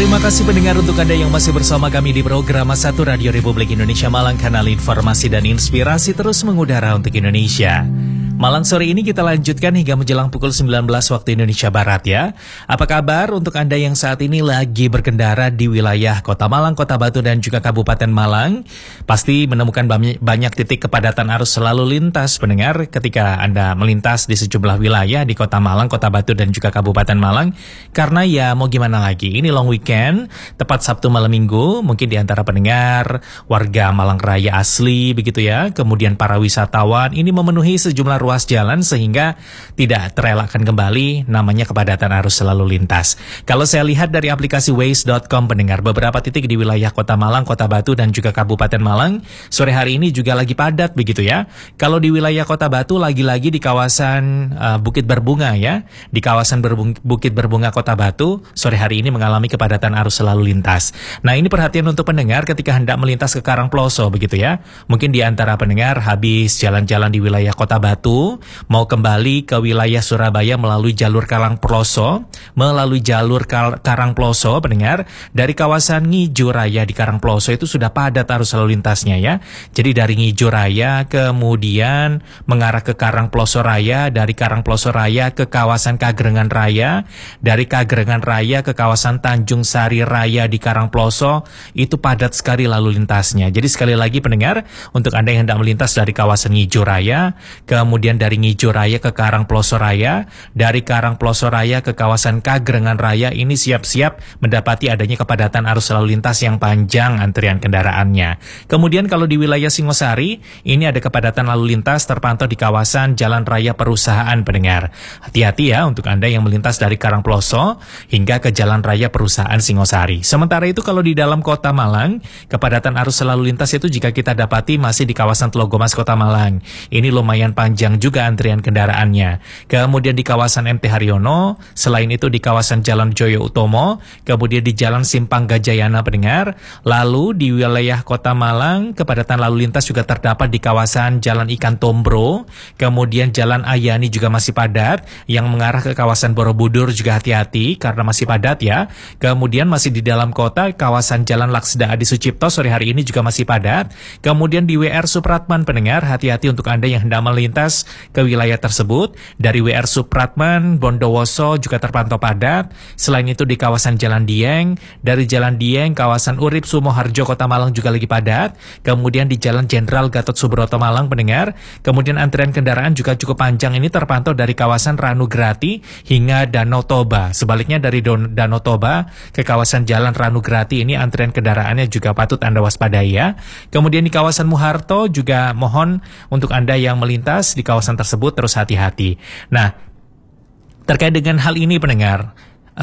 Terima kasih pendengar untuk Anda yang masih bersama kami di program 1 Radio Republik Indonesia Malang, kanal informasi dan inspirasi terus mengudara untuk Indonesia. Malang sore ini kita lanjutkan hingga menjelang pukul 19 waktu Indonesia Barat ya. Apa kabar untuk Anda yang saat ini lagi berkendara di wilayah Kota Malang, Kota Batu dan juga Kabupaten Malang? Pasti menemukan banyak titik kepadatan arus lalu lintas pendengar ketika Anda melintas di sejumlah wilayah di Kota Malang, Kota Batu dan juga Kabupaten Malang. Karena ya mau gimana lagi, ini long weekend, tepat Sabtu malam Minggu, mungkin di antara pendengar, warga Malang Raya asli begitu ya, kemudian para wisatawan ini memenuhi sejumlah ruas jalan sehingga tidak terelakkan kembali namanya kepadatan arus lalu lintas. Kalau saya lihat dari aplikasi Waze.com pendengar, beberapa titik di wilayah Kota Malang, Kota Batu dan juga Kabupaten Malang sore hari ini juga lagi padat begitu ya. Kalau di wilayah Kota Batu lagi-lagi di kawasan Bukit Berbunga ya, di kawasan Bukit Berbunga Kota Batu sore hari ini mengalami kepadatan arus lalu lintas. Nah ini perhatian untuk pendengar ketika hendak melintas ke Karangploso begitu ya. Mungkin di antara pendengar habis jalan-jalan di wilayah Kota Batu, mau kembali ke wilayah Surabaya melalui jalur Karangploso, pendengar, dari kawasan Ngijo Raya di Karangploso itu sudah padat arus lalu lintasnya ya. Jadi dari Ngijo Raya kemudian mengarah ke Karangploso Raya, dari Karangploso Raya ke kawasan Kagrengan Raya, dari Kagrengan Raya ke kawasan Tanjung Sari Raya di Karangploso, itu padat sekali lalu lintasnya. Jadi sekali lagi pendengar, untuk Anda yang hendak melintas dari kawasan Ngijo Raya, kemudian dari Ngijo Raya ke Karangploso Raya, dari Karangploso Raya ke kawasan Kagrengan Raya, ini siap-siap mendapati adanya kepadatan arus lalu lintas yang panjang antrian kendaraannya. Kemudian kalau di wilayah Singosari, ini ada kepadatan lalu lintas terpantau di kawasan Jalan Raya Perusahaan pendengar. Hati-hati ya untuk Anda yang melintas dari Karangploso hingga ke Jalan Raya Perusahaan Singosari. Sementara itu kalau di dalam Kota Malang, kepadatan arus lalu lintas itu jika kita dapati masih di kawasan Telogomas Kota Malang. Ini lumayan panjang juga antrian kendaraannya. Kemudian di kawasan MT Haryono, selain itu di kawasan Jalan Joyo Utomo, kemudian di Jalan Simpang Gajayana pendengar. Lalu di wilayah Kota Malang, kepadatan lalu lintas juga terdapat di kawasan Jalan Ikan Tombro, kemudian Jalan Ayani juga masih padat, yang mengarah ke kawasan Borobudur juga hati-hati karena masih padat ya. Kemudian masih di dalam kota, kawasan Jalan Laksda Adi Sucipto sore hari ini juga masih padat. Kemudian di WR Supratman pendengar, hati-hati untuk Anda yang hendak melintas ke wilayah tersebut. Dari WR Supratman, Bondowoso juga terpantau padat. Selain itu di kawasan Jalan Dieng, dari Jalan Dieng, kawasan Urip Sumoharjo Kota Malang juga lagi padat. Kemudian di Jalan Jenderal Gatot Subroto Malang pendengar. Kemudian antrian kendaraan juga cukup panjang, ini terpantau dari kawasan Ranugrati hingga Danau Toba. Sebaliknya dari Danau Toba ke kawasan Jalan Ranugrati, ini antrian kendaraannya juga patut Anda waspadai ya. Kemudian di kawasan Muharto juga mohon untuk Anda yang melintas di kawasan tersebut terus hati-hati. Nah, terkait dengan hal ini pendengar,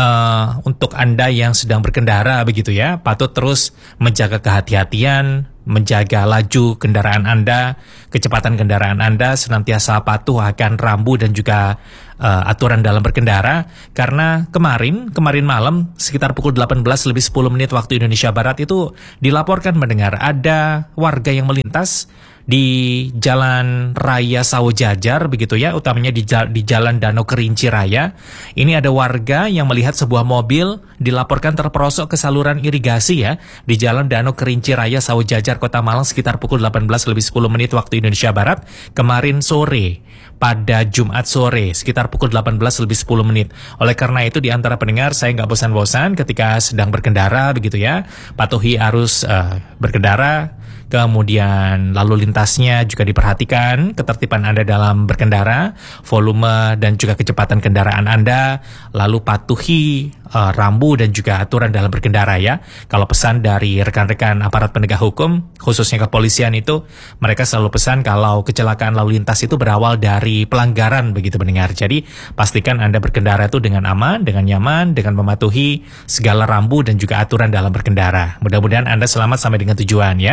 untuk Anda yang sedang berkendara begitu ya, patut terus menjaga kehati-hatian, menjaga laju kendaraan Anda, kecepatan kendaraan Anda, senantiasa patuh akan rambu dan juga aturan dalam berkendara. Karena kemarin malam sekitar pukul 18 lebih 10 menit waktu Indonesia Barat itu dilaporkan mendengar ada warga yang melintas di Jalan Raya Sawo Jajar begitu ya, utamanya di Jalan Danau Kerinci Raya. Ini ada warga yang melihat sebuah mobil dilaporkan terperosok ke saluran irigasi ya di Jalan Danau Kerinci Raya Sawo Jajar Kota Malang sekitar pukul 18 lebih 10 menit waktu Indonesia Barat kemarin sore, pada Jumat sore sekitar pukul 18 lebih 10 menit. Oleh karena itu di antara pendengar, saya nggak bosan-bosan ketika sedang berkendara begitu ya, patuhi arus berkendara. Kemudian lalu lintasnya juga diperhatikan, ketertiban Anda dalam berkendara, volume dan juga kecepatan kendaraan Anda, lalu patuhi rambu dan juga aturan dalam berkendara ya. Kalau pesan dari rekan-rekan aparat penegak hukum, khususnya kepolisian itu, mereka selalu pesan kalau kecelakaan lalu lintas itu berawal dari pelanggaran begitu mendengar. Jadi pastikan Anda berkendara itu dengan aman, dengan nyaman, dengan mematuhi segala rambu dan juga aturan dalam berkendara. Mudah-mudahan Anda selamat sampai dengan tujuan ya.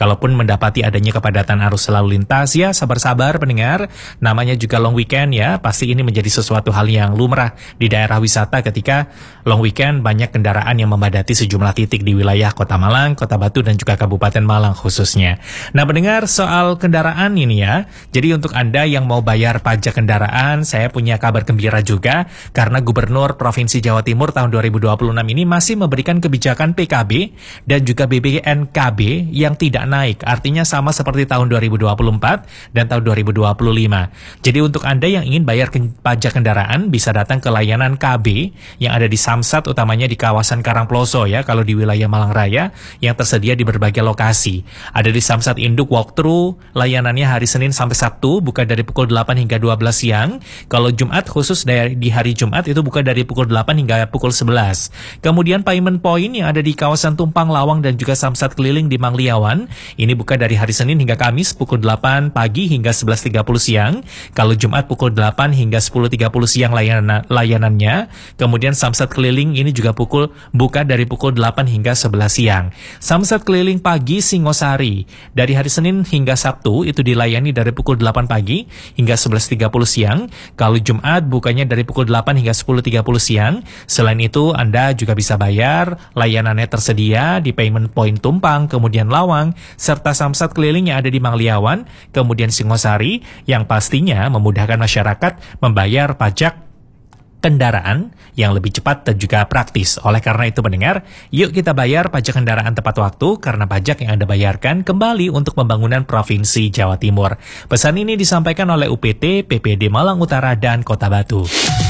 Kalaupun mendapati adanya kepadatan arus lalu lintas, ya sabar-sabar pendengar, namanya juga long weekend ya, pasti ini menjadi sesuatu hal yang lumrah di daerah wisata ketika long weekend banyak kendaraan yang memadati sejumlah titik di wilayah Kota Malang, Kota Batu, dan juga Kabupaten Malang khususnya. Nah pendengar, soal kendaraan ini ya, jadi untuk Anda yang mau bayar pajak kendaraan, saya punya kabar gembira juga, karena Gubernur Provinsi Jawa Timur tahun 2026 ini masih memberikan kebijakan PKB dan juga BPNKB yang tidak naik, artinya sama seperti tahun 2024 dan tahun 2025. Jadi untuk Anda yang ingin bayar pajak kendaraan bisa datang ke layanan KB yang ada di Samsat, utamanya di kawasan Karangploso ya, kalau di wilayah Malang Raya, yang tersedia di berbagai lokasi. Ada di Samsat Induk Walkthrough, layanannya hari Senin sampai Sabtu, buka dari pukul 8 hingga 12 siang. Kalau Jumat khusus di hari Jumat itu buka dari pukul 8 hingga pukul 11. Kemudian Payment Point yang ada di kawasan Tumpang Lawang dan juga Samsat Keliling di Mangliawan, ini buka dari hari Senin hingga Kamis pukul 8 pagi hingga 11.30 siang. Kalau Jumat pukul 8 hingga 10.30 siang layanannya. Kemudian Samsat Keliling ini juga buka dari pukul 8 hingga 11 siang. Samsat Keliling Pagi Singosari dari hari Senin hingga Sabtu itu dilayani dari pukul 8 pagi hingga 11.30 siang. Kalau Jumat bukanya dari pukul 8 hingga 10.30 siang. Selain itu Anda juga bisa bayar, layanannya tersedia di Payment Point Tumpang, kemudian Lawang, serta Samsat Keliling yang ada di Mangliawan, kemudian Singosari, yang pastinya memudahkan masyarakat membayar pajak kendaraan yang lebih cepat dan juga praktis. Oleh karena itu pendengar, yuk kita bayar pajak kendaraan tepat waktu, karena pajak yang Anda bayarkan kembali untuk pembangunan Provinsi Jawa Timur. Pesan ini disampaikan oleh UPT, PPD Malang Utara, dan Kota Batu.